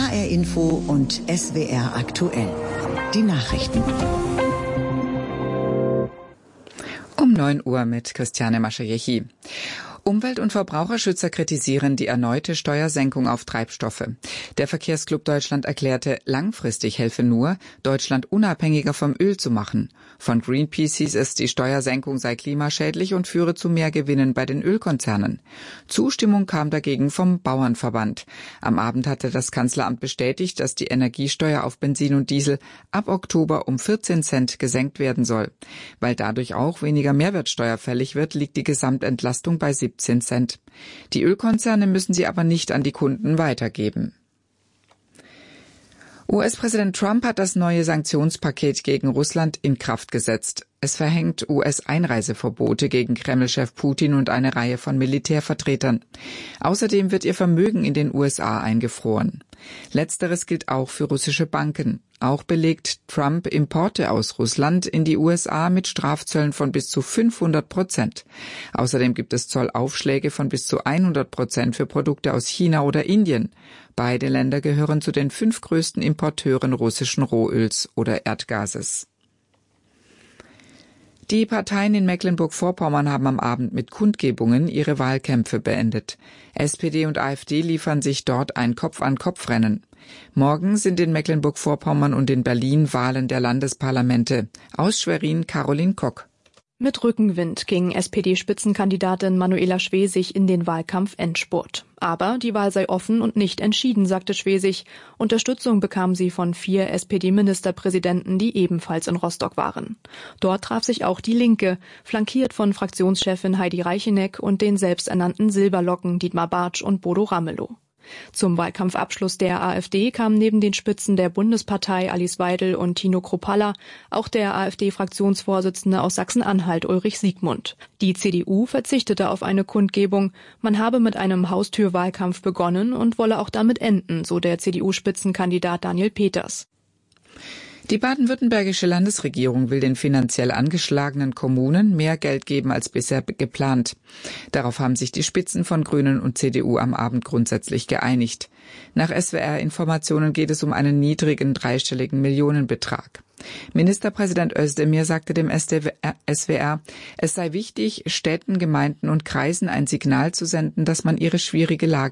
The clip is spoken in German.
HR Info und SWR aktuell. Die Nachrichten. Um 9 Uhr mit Christiane Maschajechi. Umwelt- und Verbraucherschützer kritisieren die erneute Steuersenkung auf Treibstoffe. Der Verkehrsclub Deutschland erklärte, langfristig helfe nur, Deutschland unabhängiger vom Öl zu machen. Von Greenpeace hieß es, die Steuersenkung sei klimaschädlich und führe zu mehr Gewinnen bei den Ölkonzernen. Zustimmung kam dagegen vom Bauernverband. Am Abend hatte das Kanzleramt bestätigt, dass die Energiesteuer auf Benzin und Diesel ab Oktober um 14 Cent gesenkt werden soll. Weil dadurch auch weniger Mehrwertsteuer fällig wird, liegt die Gesamtentlastung bei 17 Cent. Die Ölkonzerne müssen sie aber nicht an die Kunden weitergeben. US-Präsident Trump hat das neue Sanktionspaket gegen Russland in Kraft gesetzt. Es verhängt US-Einreiseverbote gegen Kreml-Chef Putin und eine Reihe von Militärvertretern. Außerdem wird ihr Vermögen in den USA eingefroren. Letzteres gilt auch für russische Banken. Auch belegt Trump Importe aus Russland in die USA mit Strafzöllen von bis zu 500%. Außerdem gibt es Zollaufschläge von bis zu 100% für Produkte aus China oder Indien. Beide Länder gehören zu den 5 größten Importeuren russischen Rohöls oder Erdgases. Die Parteien in Mecklenburg-Vorpommern haben am Abend mit Kundgebungen ihre Wahlkämpfe beendet. SPD und AfD liefern sich dort ein Kopf-an-Kopf-Rennen. Morgen sind in Mecklenburg-Vorpommern und in Berlin Wahlen der Landesparlamente. Aus Schwerin Caroline Kock. Mit Rückenwind ging SPD-Spitzenkandidatin Manuela Schwesig in den Wahlkampf-Endspurt. Aber die Wahl sei offen und nicht entschieden, sagte Schwesig. Unterstützung bekam sie von 4 SPD-Ministerpräsidenten, die ebenfalls in Rostock waren. Dort traf sich auch die Linke, flankiert von Fraktionschefin Heidi Reicheneck und den selbsternannten Silberlocken Dietmar Bartsch und Bodo Ramelow. Zum Wahlkampfabschluss der AfD kamen neben den Spitzen der Bundespartei Alice Weidel und Tino Kruppalla auch der AfD-Fraktionsvorsitzende aus Sachsen-Anhalt Ulrich Siegmund. Die CDU verzichtete auf eine Kundgebung. Man habe mit einem Haustürwahlkampf begonnen und wolle auch damit enden, so der CDU-Spitzenkandidat Daniel Peters. Die baden-württembergische Landesregierung will den finanziell angeschlagenen Kommunen mehr Geld geben als bisher geplant. Darauf haben sich die Spitzen von Grünen und CDU am Abend grundsätzlich geeinigt. Nach SWR-Informationen geht es um einen niedrigen dreistelligen Millionenbetrag. Ministerpräsident Özdemir sagte dem SWR, es sei wichtig, Städten, Gemeinden und Kreisen ein Signal zu senden, dass man ihre schwierige Lage